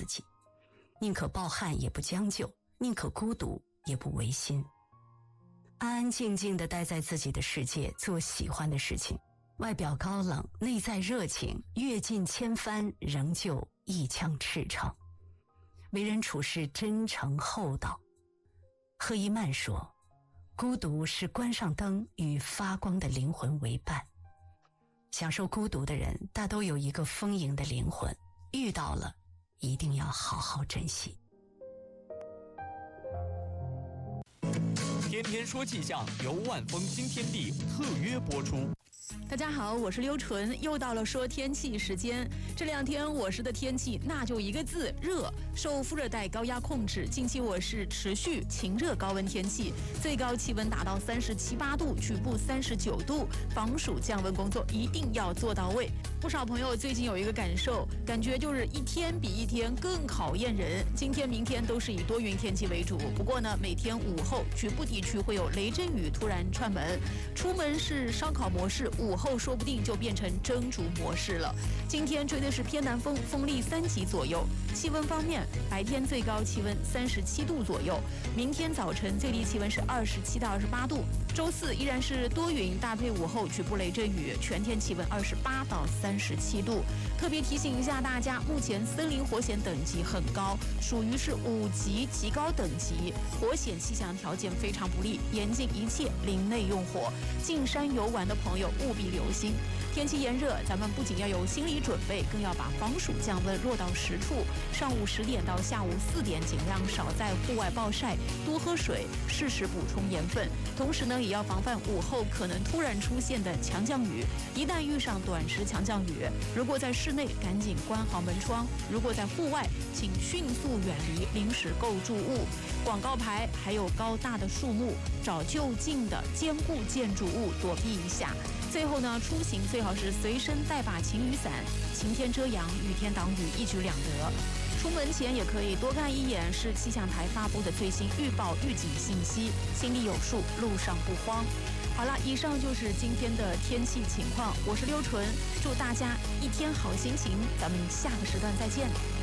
自己，宁可抱憾也不将就，宁可孤独也不违心。安安静静地待在自己的世界，做喜欢的事情，外表高冷，内在热情，阅尽千帆，仍旧一腔赤诚。为人处事真诚厚道。赫伊曼说，孤独是关上灯与发光的灵魂为伴。享受孤独的人大都有一个丰盈的灵魂，遇到了一定要好好珍惜。 天天说气象由万丰新天地特约播出。 大家好，我是刘纯，又到了说天气时间。这两天我市的天气那就一个字，热。受副热带高压控制，近期我市持续晴热高温天气，最高气温达到37、8度，局部39度，防暑降温工作一定要做到位。不少朋友最近有一个感受，感觉就是一天比一天更考验人。今天、明天都是以多云天气为主，不过呢，每天午后局部地区会有雷阵雨突然串门，出门是烧烤模式，午后说不定就变成蒸煮模式了。今天吹的是偏南风，风力3级左右。气温方面，白天最高气温37度左右，明天早晨最低气温是27到28度。周四依然是多云搭配午后局部雷阵雨，全天气温28到37度。特别提醒一下大家，目前森林火险等级很高，属于是5级极高等级，火险气象条件非常不利，严禁一切林内用火。进山游玩的朋友务必留心。天气炎热，咱们不仅要有心理准备，更要把防暑降温落到实处。上午10点到下午4点，尽量少在户外暴晒，多喝水，适时补充盐分。同时呢，也要防范午后可能突然出现的强降雨。一旦遇上短时强降雨，如果在室内，赶紧关好门窗；如果在户外，请迅速远离临时构筑物、广告牌，还有高大的树木，找就近的坚固建筑物躲避一下。最后呢，出行最好是随身带把晴雨伞，晴天遮阳，雨天挡雨，一举两得。出门前也可以多看一眼市气象台发布的最新预报预警信息，心里有数，路上不慌。好了，以上就是今天的天气情况，我是刘纯，祝大家一天好心情，咱们下个时段再见。